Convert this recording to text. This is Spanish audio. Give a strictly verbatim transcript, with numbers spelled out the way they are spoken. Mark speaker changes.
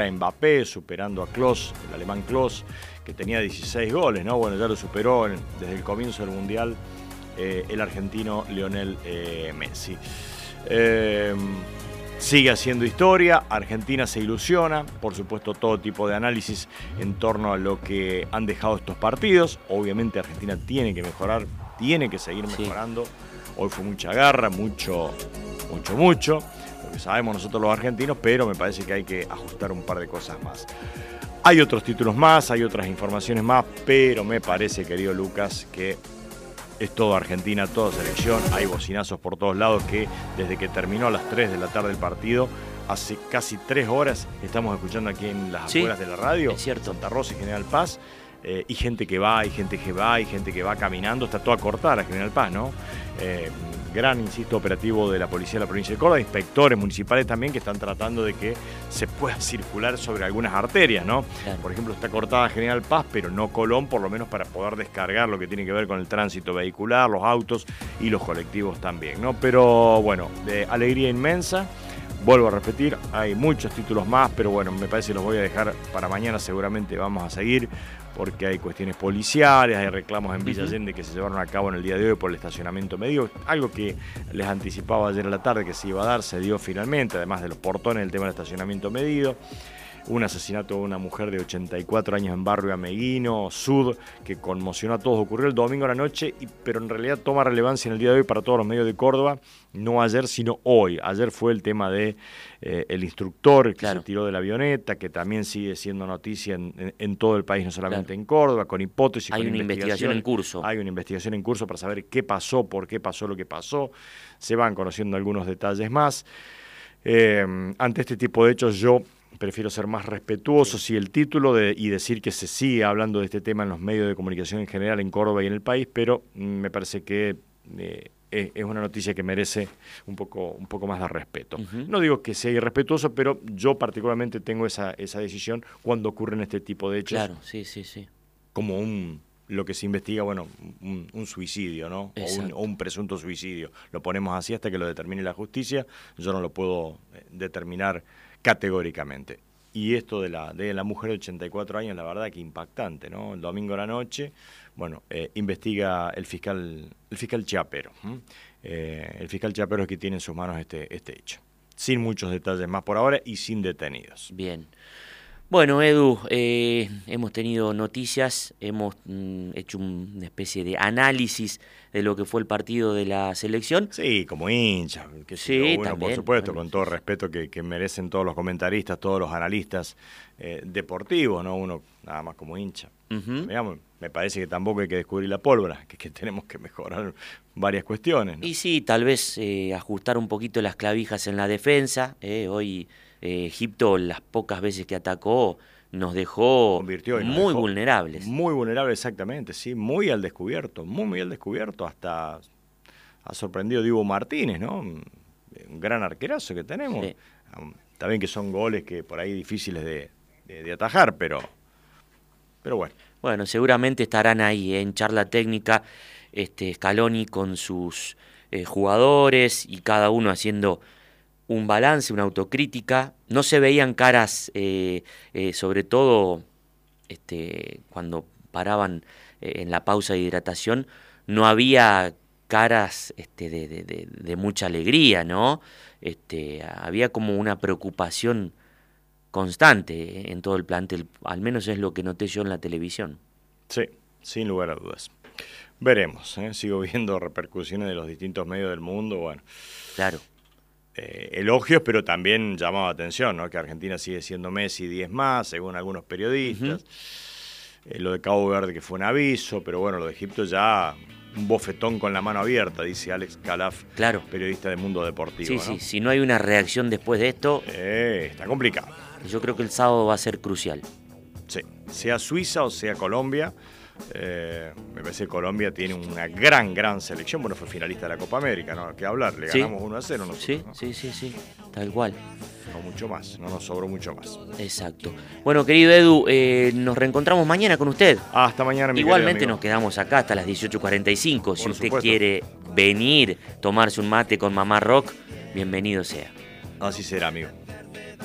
Speaker 1: Mbappé superando a Klose, el alemán Klose, que tenía dieciséis goles, ¿no? Bueno, ya lo superó en, desde el comienzo del Mundial eh, el argentino Lionel eh, Messi. Eh, sigue haciendo historia, Argentina se ilusiona, por supuesto todo tipo de análisis en torno a lo que han dejado estos partidos. Obviamente Argentina tiene que mejorar, tiene que seguir mejorando. Sí. Hoy fue mucha garra, mucho, mucho, mucho. Que sabemos nosotros los argentinos, pero me parece que hay que ajustar un par de cosas más. Hay otros títulos más, hay otras informaciones más, pero me parece, querido Lucas, que es todo Argentina, toda selección. Hay bocinazos por todos lados que desde que terminó a las tres de la tarde el partido, hace casi tres horas estamos escuchando aquí en las sí, afueras de la radio,
Speaker 2: es cierto.
Speaker 1: Santa Rosa y General Paz. Eh, y gente que va, y gente que va, y gente que va caminando, está toda cortada la General Paz, ¿no? Eh, gran, insisto, operativo de la policía de la provincia de Córdoba, inspectores municipales también que están tratando de que se pueda circular sobre algunas arterias, ¿no? Claro. Por ejemplo, está cortada General Paz, pero no Colón, por lo menos para poder descargar lo que tiene que ver con el tránsito vehicular, los autos y los colectivos también, ¿no? Pero bueno, de alegría inmensa. Vuelvo a repetir, hay muchos títulos más, pero bueno, me parece que los voy a dejar para mañana, seguramente vamos a seguir, porque hay cuestiones policiales, hay reclamos en Villa Allende que se llevaron a cabo en el día de hoy por el estacionamiento medido, algo que les anticipaba ayer a la tarde que se iba a dar, se dio finalmente, además de los portones, el tema del estacionamiento medido. Un asesinato de una mujer de ochenta y cuatro años en barrio Ameguino, Sud, que conmocionó a todos. Ocurrió el domingo a la noche, pero en realidad toma relevancia en el día de hoy para todos los medios de Córdoba, no ayer, sino hoy. Ayer fue el tema de eh, el instructor que claro. se tiró de la avioneta, que también sigue siendo noticia en, en, en todo el país, no solamente claro. en Córdoba, con hipótesis,
Speaker 2: Hay
Speaker 1: con
Speaker 2: una investigación en curso.
Speaker 1: Hay una investigación en curso para saber qué pasó, por qué pasó lo que pasó. Se van conociendo algunos detalles más. Eh, ante este tipo de hechos, yo prefiero ser más respetuoso, sí, el título de, y decir que se sigue hablando de este tema en los medios de comunicación en general en Córdoba y en el país, pero mm, me parece que eh, es, es una noticia que merece un poco, un poco más de respeto. Uh-huh. No digo que sea irrespetuoso, pero yo particularmente tengo esa, esa decisión cuando ocurren este tipo de hechos.
Speaker 2: Claro, sí, sí, sí.
Speaker 1: Como un... lo que se investiga, bueno, un, un suicidio, ¿no? O un, o un presunto suicidio. Lo ponemos así hasta que lo determine la justicia. Yo no lo puedo eh, determinar categóricamente. Y esto de la de la mujer de ochenta y cuatro años, la verdad que impactante, ¿no? El domingo a la noche, bueno, eh, investiga el fiscal el fiscal Chiapero. ¿eh? Eh, el fiscal Chiapero es que tiene en sus manos este, este hecho. Sin muchos detalles más por ahora y sin detenidos.
Speaker 2: Bien. Bueno, Edu, eh, hemos tenido noticias, hemos mm, hecho un, una especie de análisis de lo que fue el partido de la selección.
Speaker 1: Sí, como hincha, que
Speaker 2: sí,
Speaker 1: sí, bueno,
Speaker 2: también,
Speaker 1: por supuesto,
Speaker 2: bueno,
Speaker 1: con todo el respeto que, que merecen todos los comentaristas, todos los analistas eh, deportivos, ¿no? Uno nada más como hincha. Uh-huh. Digamos, me parece que tampoco hay que descubrir la pólvora, que, que tenemos que mejorar varias cuestiones, ¿no?
Speaker 2: Y sí, tal vez eh, ajustar un poquito las clavijas en la defensa. Eh, hoy eh, Egipto, las pocas veces que atacó, nos dejó
Speaker 1: Convirtió y nos
Speaker 2: muy
Speaker 1: dejó
Speaker 2: vulnerables.
Speaker 1: Muy vulnerables, exactamente, sí, muy al descubierto, muy, muy al descubierto. Hasta ha sorprendido Dibu Martínez, ¿no? Un gran arquerazo que tenemos. Sí. Está bien que son goles que por ahí difíciles de, de, de atajar, pero, pero bueno.
Speaker 2: Bueno, seguramente estarán ahí en charla técnica este Scaloni con sus eh, jugadores y cada uno haciendo un balance, una autocrítica. No se veían caras, eh, eh, sobre todo este, cuando paraban eh, en la pausa de hidratación, no había caras este, de, de, de, de mucha alegría, ¿no? Este, había como una preocupación constante en todo el plantel, al menos es lo que noté yo en la televisión.
Speaker 1: Sí, sin lugar a dudas. Veremos, ¿eh? Sigo viendo repercusiones de los distintos medios del mundo, bueno.
Speaker 2: Claro.
Speaker 1: Eh, elogios, pero también llamaba atención, ¿no? Que Argentina sigue siendo Messi diez más, según algunos periodistas. Uh-huh. Eh, lo de Cabo Verde que fue un aviso, pero bueno, lo de Egipto ya un bofetón con la mano abierta, dice Alex Calaf,
Speaker 2: claro.
Speaker 1: periodista de Mundo Deportivo.
Speaker 2: Sí,
Speaker 1: ¿no?
Speaker 2: sí, si no hay una reacción después de esto...
Speaker 1: Eh, está complicado.
Speaker 2: Yo creo que el sábado va a ser crucial.
Speaker 1: Sí, sea Suiza o sea Colombia, eh, me parece que Colombia tiene una gran, gran selección. Bueno, fue finalista de la Copa América, ¿no? ¿Qué hablar? Le ganamos sí. uno a cero nosotros,
Speaker 2: sí,
Speaker 1: ¿no?
Speaker 2: Sí, sí, sí, tal cual.
Speaker 1: No mucho más, no nos sobró mucho más.
Speaker 2: Exacto. Bueno, querido Edu, eh, nos reencontramos mañana con usted.
Speaker 1: Hasta mañana, mi
Speaker 2: Igualmente nos quedamos acá hasta las dieciocho cuarenta y cinco. Si usted supuesto. quiere venir, tomarse un mate con Mamá Rock, bienvenido sea.
Speaker 1: Así será, amigo.